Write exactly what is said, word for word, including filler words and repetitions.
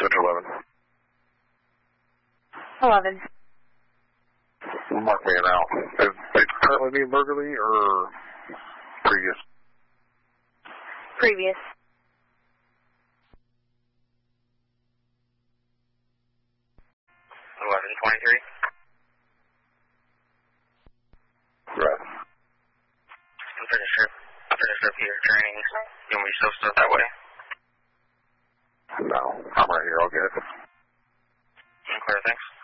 Switch eleven. eleven. Mark me it out. Is it currently being burglary or previous? Previous. eleven twenty-three. Right. I'm pretty sure, I'm pretty sure Peter training. You want me to still start that way? No, I'm right here. I'll get it. Clear, thanks.